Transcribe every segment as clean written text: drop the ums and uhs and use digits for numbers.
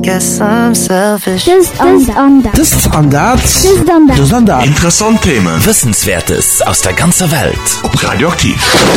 Guess I'm selfish. Das Standard. Interessant Themen. Wissenswertes aus der ganzen Welt. Auf Radioaktiv.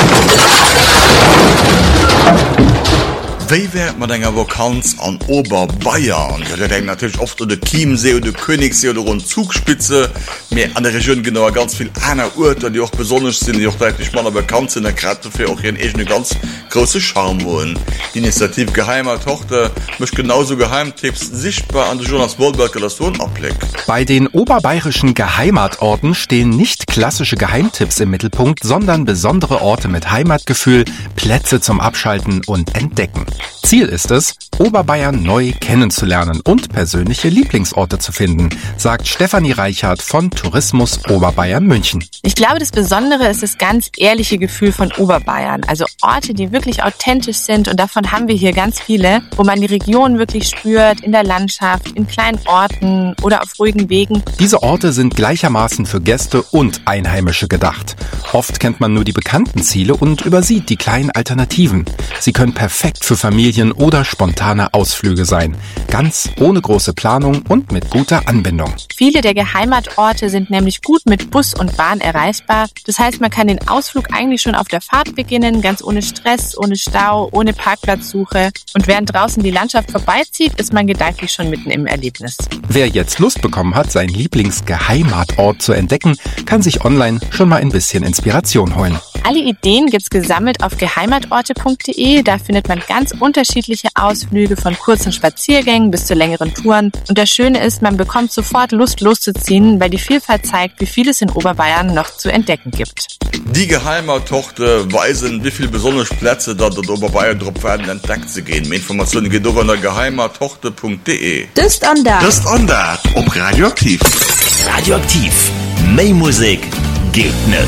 Wie wird man eine Vakanz an Oberbayern? Da denkt natürlich oft an den Chiemsee oder Königssee oder an Zugspitze. Mehr an der Region genauer ganz viel andere Orte, die auch besonders sind, die auch deutlich mal bekannt sind, gerade dafür auch hier eine ganz große Charme wollen. Die Initiative Geheimer Tochter möchte genauso Geheimtipps sichtbar an der Jonas Wohlberg oder so ablegen. Bei den oberbayerischen Geheimatorten stehen nicht klassische Geheimtipps im Mittelpunkt, sondern besondere Orte mit Heimatgefühl, Plätze zum Abschalten und Entdecken. Ziel ist es, Oberbayern neu kennenzulernen und persönliche Lieblingsorte zu finden, sagt Stefanie Reichert von Tourismus Oberbayern München. Ich glaube, das Besondere ist das ganz ehrliche Gefühl von Oberbayern. Also Orte, die wirklich authentisch sind, und davon haben wir hier ganz viele, wo man die Region wirklich spürt, in der Landschaft, in kleinen Orten oder auf ruhigen Wegen. Diese Orte sind gleichermaßen für Gäste und Einheimische gedacht. Oft kennt man nur die bekannten Ziele und übersieht die kleinen Alternativen. Sie können perfekt für Familien oder spontane Ausflüge sein. Ganz ohne große Planung und mit guter Anbindung. Viele der Geheimatorte sind nämlich gut mit Bus und Bahn erreichbar. Das heißt, man kann den Ausflug eigentlich schon auf der Fahrt beginnen, ganz ohne Stress, ohne Stau, ohne Parkplatzsuche. Und während draußen die Landschaft vorbeizieht, ist man gedanklich schon mitten im Erlebnis. Wer jetzt Lust bekommen hat, seinen Lieblingsgeheimatort zu entdecken, kann sich online schon mal ein bisschen Inspiration holen. Alle Ideen gibt's gesammelt auf geheimatorte.de. Da findet man ganz unterschiedliche Ausflüge von kurzen Spaziergängen bis zu längeren Touren. Und das Schöne ist, man bekommt sofort Lust loszuziehen, weil die Vielfalt zeigt, wie viel es in Oberbayern noch zu entdecken gibt. Die Geheimatorte weisen, wie viele besondere Plätze da dort Oberbayern drauf werden entdeckt zu gehen. Mehr Informationen geht auf geheimatorte.de. Das Standard. Auf Radioaktiv. Radioaktiv. Mehr Musik geht nicht.